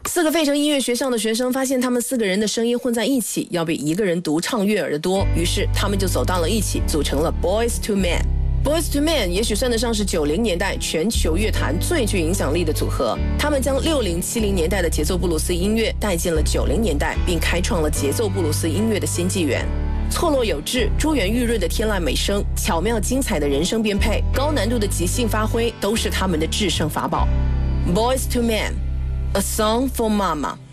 4个费城音乐学校的学生发现他们4个人的声音混在一起，要比一个人独唱悦耳的多，于是他们就走到了一起，组成了 Boyz II Men。Boyz II Men 也许算得上是90年代全球乐坛最具影响力的组合，他们将60、70年代的节奏布鲁斯音乐带进了90年代，并开创了节奏布鲁斯音乐的新纪元。错落有致、珠圆玉润的天籁美声，巧妙精彩的人声编配，高难度的即兴发挥，都是他们的制胜法宝。Boyz II Men，A Song for Mama。